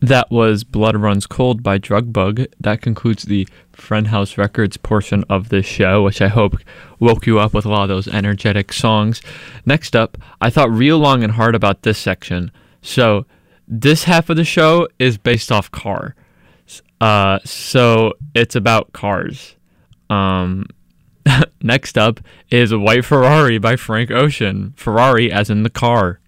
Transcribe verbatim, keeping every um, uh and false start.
That was Blood Runs Cold by Drugbug. That concludes the Friend House Records portion of this show, which I hope woke you up with a lot of those energetic songs. Next up, I thought real long and hard about this section. So this half of the show is based off car. Uh, so it's about cars. Um, next up is White Ferrari by Frank Ocean. Ferrari as in the car.